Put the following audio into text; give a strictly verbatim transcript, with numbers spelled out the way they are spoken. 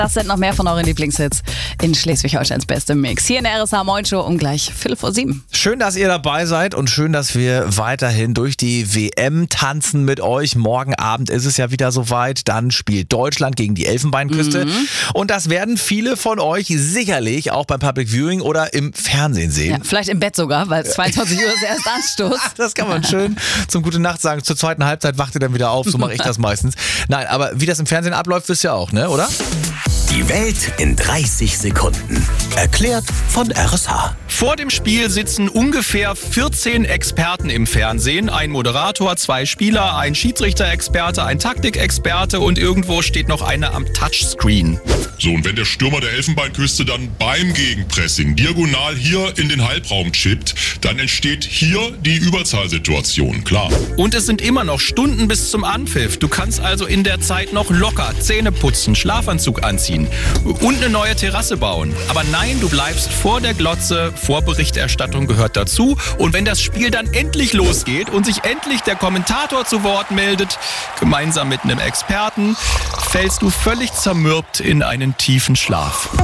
Das sind noch mehr von euren Lieblingshits in Schleswig-Holsteins Beste Mix. Hier in der R S H Moin Show um gleich Viertel vor sieben. Schön, dass ihr dabei seid und schön, dass wir weiterhin durch die W M tanzen mit euch. Morgen Abend ist es ja wieder soweit. Dann spielt Deutschland gegen die Elfenbeinküste. Mhm. Und das werden viele von euch sicherlich auch beim Public Viewing oder im Fernsehen sehen. Ja, vielleicht im Bett sogar, weil zweiundzwanzig Uhr ist erst Anstoß. Das kann man schön zum Gute Nacht sagen. Zur zweiten Halbzeit wacht ihr dann wieder auf. So mache ich das meistens. Nein, aber wie das im Fernsehen abläuft, wisst ihr auch, ne? Oder? Die Welt in dreißig Sekunden. Erklärt von R S H. Vor dem Spiel sitzen ungefähr vierzehn Experten im Fernsehen. Ein Moderator, zwei Spieler, ein Schiedsrichter-Experte, ein Taktikexperte und irgendwo steht noch einer am Touchscreen. So, und wenn der Stürmer der Elfenbeinküste dann beim Gegenpressing diagonal hier in den Halbraum chippt, dann entsteht hier die Überzahlsituation, klar. Und es sind immer noch Stunden bis zum Anpfiff. Du kannst also in der Zeit noch locker Zähne putzen, Schlafanzug anziehen und eine neue Terrasse bauen. Aber nein, du bleibst vor der Glotze. Vorberichterstattung gehört dazu. Und wenn das Spiel dann endlich losgeht und sich endlich der Kommentator zu Wort meldet, gemeinsam mit einem Experten, fällst du völlig zermürbt in einen tiefen Schlaf.